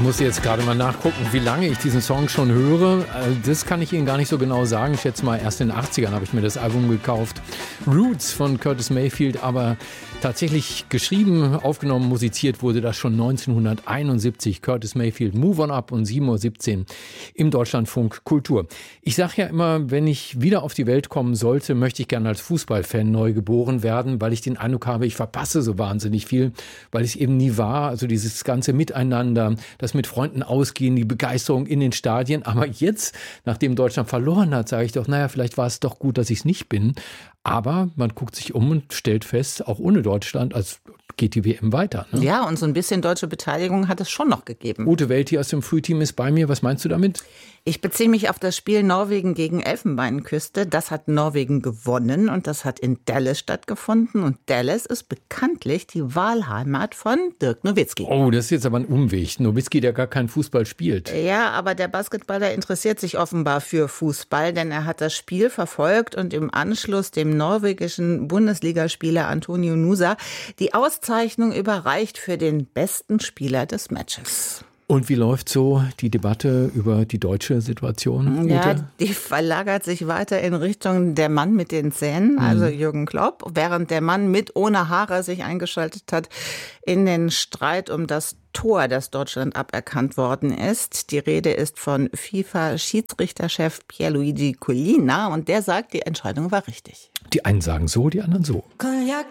muss jetzt gerade mal nachgucken, wie lange ich diesen Song schon höre. Das kann ich Ihnen gar nicht so genau sagen. Ich schätze mal, erst in den 80ern habe ich mir das Album gekauft. Roots von Curtis Mayfield, aber tatsächlich geschrieben, aufgenommen, musiziert wurde das schon 1971. Curtis Mayfield, Move On Up und 7:17 Uhr im Deutschlandfunk Kultur. Ich sage ja immer, wenn ich wieder auf die Welt kommen sollte, möchte ich gerne als Fußballfan neu geboren werden, weil ich den Eindruck habe, ich verpasse so wahnsinnig viel, weil ich es eben nie war. Also dieses ganze Miteinander, das mit Freunden ausgehen, die Begeisterung in den Stadien. Aber jetzt, nachdem Deutschland verloren hat, sage ich doch, naja, vielleicht war es doch gut, dass ich es nicht bin. Aber man guckt sich um und stellt fest, auch ohne Deutschland, als geht die WM weiter. Ne? Ja, und so ein bisschen deutsche Beteiligung hat es schon noch gegeben. Ute Welti aus dem Frühteam ist bei mir. Was meinst du damit? Ich beziehe mich auf das Spiel Norwegen gegen Elfenbeinküste. Das hat Norwegen gewonnen und das hat in Dallas stattgefunden. Und Dallas ist bekanntlich die Wahlheimat von Dirk Nowitzki. Oh, das ist jetzt aber ein Umweg. Nowitzki, der gar keinen Fußball spielt. Ja, aber der Basketballer interessiert sich offenbar für Fußball, denn er hat das Spiel verfolgt und im Anschluss dem norwegischen Bundesligaspieler Antonio Nusa die Auszeichnung überreicht für den besten Spieler des Matches. Und wie läuft so die Debatte über die deutsche Situation? Ja, die verlagert sich weiter in Richtung der Mann mit den Zähnen, also Jürgen Klopp, während der Mann mit ohne Haare sich eingeschaltet hat in den Streit um das Tor, das Deutschland aberkannt worden ist. Die Rede ist von FIFA-Schiedsrichterchef Pierluigi Collina und der sagt, die Entscheidung war richtig. Die einen sagen so, die anderen so. Cognac